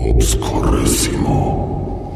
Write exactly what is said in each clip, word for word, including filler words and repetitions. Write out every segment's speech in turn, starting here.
Obscurissimo.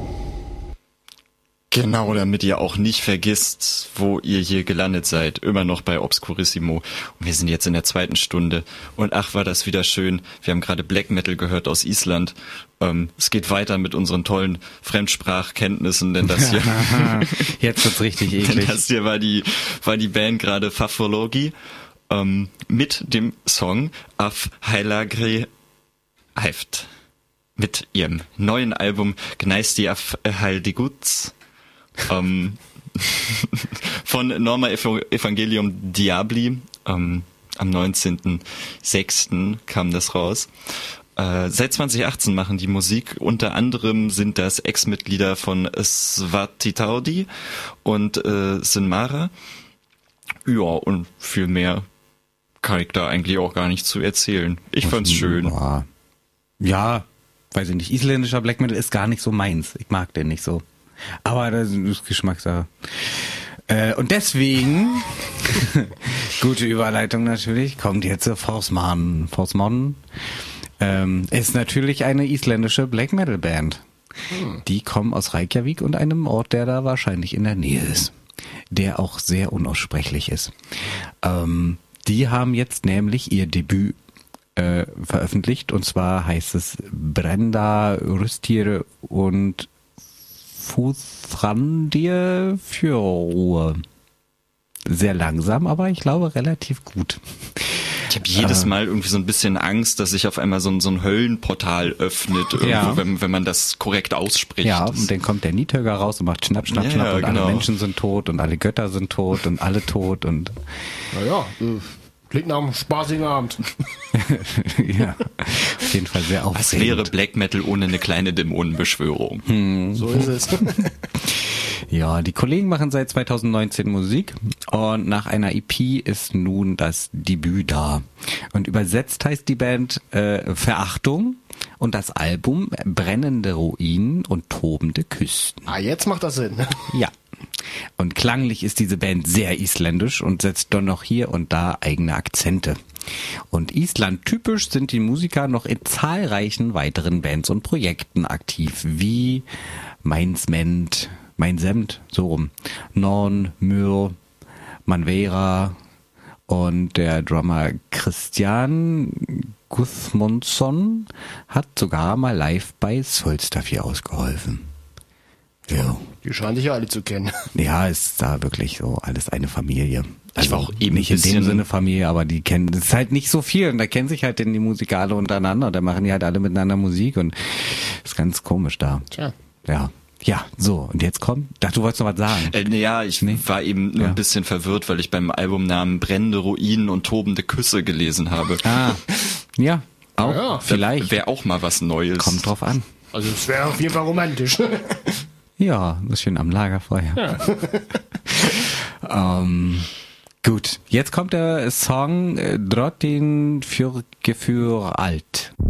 Genau, damit ihr auch nicht vergisst, wo ihr hier gelandet seid. Immer noch bei Obscurissimo. Und wir sind jetzt in der zweiten Stunde. Und ach, war das wieder schön. Wir haben gerade Black Metal gehört aus Island. Ähm, es geht weiter mit unseren tollen Fremdsprachkenntnissen, denn das hier... Jetzt wird's richtig eklig. Denn das hier war die, war die Band gerade Fafologi ähm, mit dem Song Af Heilagre Heift. Mit ihrem neuen Album Gneisti Af Heildiguts. Ähm, von Norma Evangelium Diabli. Ähm, am neunzehnten sechsten kam das raus. Äh, seit zwanzig achtzehn machen die Musik. Unter anderem sind das Ex-Mitglieder von Svatitaudi und äh, Sinmara. Ja, und viel mehr kann ich da eigentlich auch gar nicht zu erzählen. Ich Was fand's schön. Ja. ja, weiß ich nicht. Isländischer Black Metal ist gar nicht so meins. Ich mag den nicht so. Aber das ist Geschmackssache. Äh, und deswegen, gute Überleitung natürlich, kommt jetzt zur Forsman. Forsman ähm, ist natürlich eine isländische Black Metal Band. Hm. Die kommen aus Reykjavik und einem Ort, der da wahrscheinlich in der Nähe ist. Der auch sehr unaussprechlich ist. Ähm, die haben jetzt nämlich ihr Debüt äh, veröffentlicht und zwar heißt es Brenda Rüstiere und Futhrandir für Ruhe. Sehr langsam, aber ich glaube relativ gut. Ich habe jedes Mal irgendwie so ein bisschen Angst, dass sich auf einmal so ein, so ein Höllenportal öffnet, irgendwo, ja. wenn, wenn man das korrekt ausspricht. Ja, und dann kommt der Niedhöger raus und macht Schnapp, Schnapp, ja, Schnapp ja, und genau. alle Menschen sind tot und alle Götter sind tot und alle tot und naja, klingt nach einem spaßigen Abend. ja, auf jeden Fall sehr aufregend. Was wäre Black Metal ohne eine kleine Dämonenbeschwörung? Hm. So ist es. Ja, die Kollegen machen seit zwanzig neunzehn Musik und nach einer E P ist nun das Debüt da. Und übersetzt heißt die Band äh, Verachtung und das Album Brennende Ruinen und tobende Küsten. Ah, jetzt macht das Sinn. Ja. Und klanglich ist diese Band sehr isländisch und setzt doch noch hier und da eigene Akzente. Und Island typisch sind die Musiker noch in zahlreichen weiteren Bands und Projekten aktiv, wie Mainzment, Mein Semt, so rum, Non, Myr, Manvera und der Drummer Christian Guðmundsson hat sogar mal live bei Solstafir ausgeholfen. Ja. Die scheinen dich ja alle zu kennen. Ja, ist da wirklich so alles eine Familie. Also Ich war auch eben nicht ein in dem bisschen- Sinne Familie, aber die kennen, das ist halt nicht so viel und da kennen sich halt denn die Musiker alle untereinander, da machen die halt alle miteinander Musik und ist ganz komisch da. Tja. Ja. Ja, so, und jetzt kommt, dachte, du wolltest noch was sagen. Äh, ja, ich Nee. war eben nur Ja. ein bisschen verwirrt, weil ich beim Albumnamen Brennende Ruinen und tobende Küsse gelesen habe. Ah, ja, auch, Ja, vielleicht. Wäre auch mal was Neues. Kommt drauf an. Also es wäre auf jeden Fall romantisch. Ja, ist schön am Lagerfeuer. Ja. ähm, gut, jetzt kommt der Song äh, Drottin für Gefühl alt.